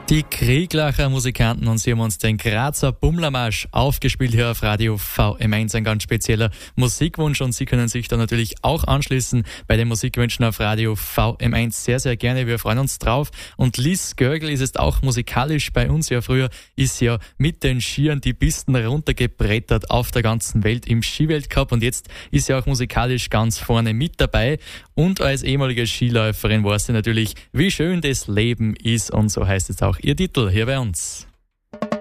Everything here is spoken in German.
Die Krieglacher Musikanten, und sie haben uns den Grazer Bummlermarsch aufgespielt hier auf Radio VM1, ein ganz spezieller Musikwunsch, und Sie können sich da natürlich auch anschließen bei den Musikwünschen auf Radio VM1 sehr, sehr gerne. Wir freuen uns drauf. Und Liz Görgel ist jetzt auch musikalisch bei uns. Ja, früher ist ja mit den Skiern die Pisten runtergebrettert auf der ganzen Welt im Skiweltcup, und jetzt ist sie auch musikalisch ganz vorne mit dabei. Und als ehemalige Skiläuferin weiß sie natürlich, wie schön das Leben ist, und so heißt es auch ihr Titel hier bei uns.